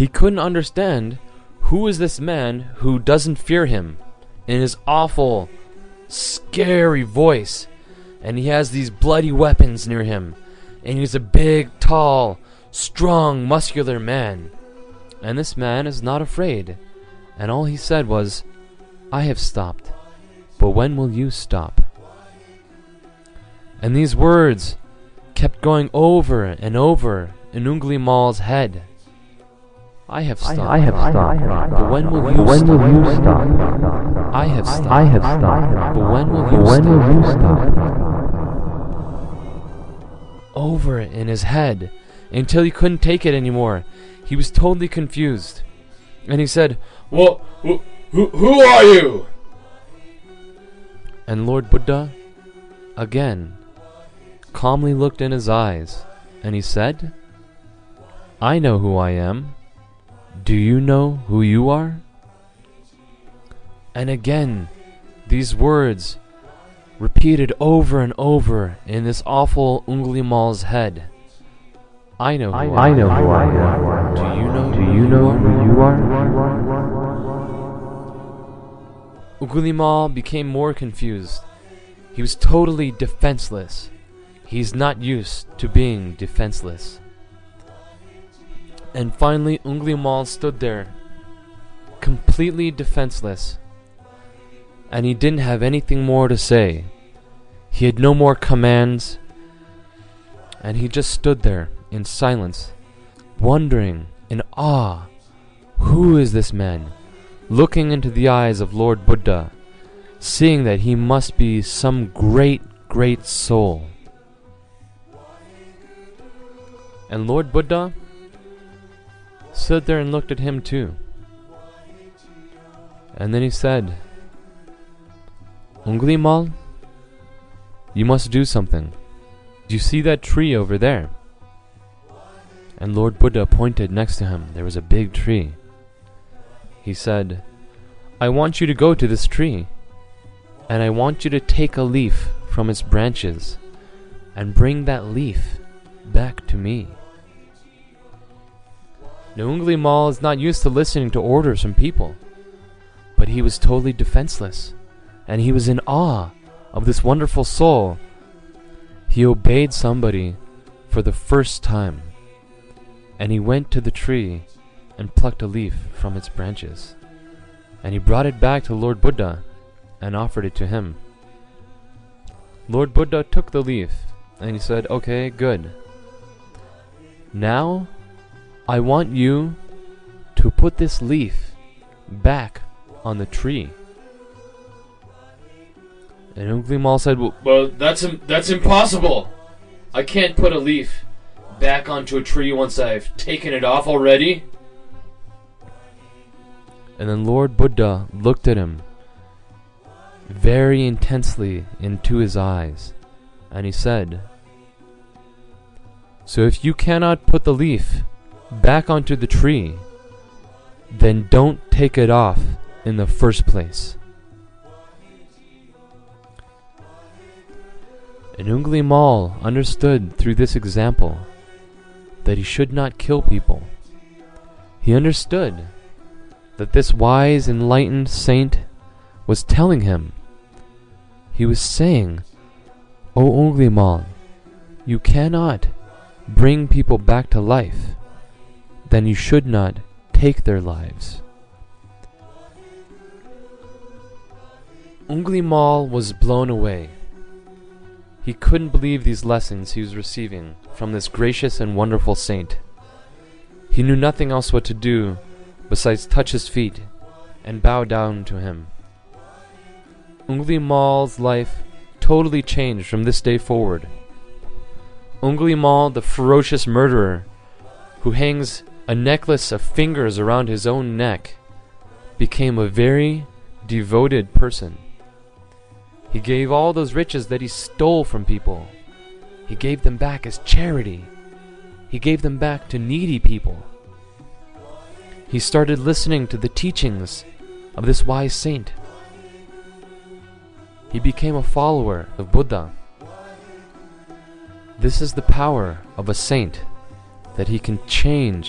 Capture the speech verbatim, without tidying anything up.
He couldn't understand who is this man who doesn't fear him in his awful, scary voice, and he has these bloody weapons near him, and he's a big, tall, strong, muscular man. And this man is not afraid, and all he said was, "I have stopped, but when will you stop?" And these words kept going over and over in Ungli Mal's head. I have stopped. I have stopped. But when will you when stop? will you stop? I have stopped. I have stopped. But when will But you when stop? will you stop? Over in his head until he couldn't take it anymore. He was totally confused. And he said, Well, who, who, who are you? and Lord Buddha again calmly looked in his eyes, and he said, I know who I am. Do you know who you are? And again, these words repeated over and over in this awful Ungli Mal's head. I know who I, I am. know who I am. Do you know Do who you know who you are? Ungli Mal became more confused. He was totally defenseless. He's not used to being defenseless. And finally, Ungli Mal stood there, completely defenseless. And he didn't have anything more to say. He had no more commands. And he just stood there in silence, wondering in awe, who is this man? Looking into the eyes of Lord Buddha, seeing that he must be some great, great soul. And Lord Buddha stood there and looked at him too. And then he said, Ungli Mal, you must do something. Do you see that tree over there? And Lord Buddha pointed next to him. There was a big tree. He said, I want you to go to this tree, and I want you to take a leaf from its branches and bring that leaf back to me. Now, Ungli Mal is not used to listening to orders from people, but he was totally defenseless, and he was in awe of this wonderful soul. He obeyed somebody for the first time, and he went to the tree and plucked a leaf from its branches, and he brought it back to Lord Buddha and offered it to him. Lord Buddha took the leaf, and he said, okay, good. Now, I want you to put this leaf back on the tree. And Ungli Mal said, well, Well, that's im- that's impossible. I can't put a leaf back onto a tree once I've taken it off already. and then Lord Buddha looked at him very intensely into his eyes, and he said, so if you cannot put the leaf back onto the tree, then don't take it off in the first place. And Ungli Mal understood through this example that he should not kill people. He understood that this wise, enlightened saint was telling him, he was saying, O Ungli Mal, you cannot bring people back to life, then you should not take their lives. Ungli Mal was blown away. He couldn't believe these lessons he was receiving from this gracious and wonderful saint. He knew nothing else what to do besides touch his feet and bow down to him. Ungli Mal's life totally changed from this day forward. Ungli Mal, the ferocious murderer who hangs a necklace of fingers around his own neck, became a very devoted person. He gave all those riches that he stole from people. He gave them back as charity. He gave them back to needy people. He started listening to the teachings of this wise saint. He became a follower of Buddha. This is the power of a saint, that he can change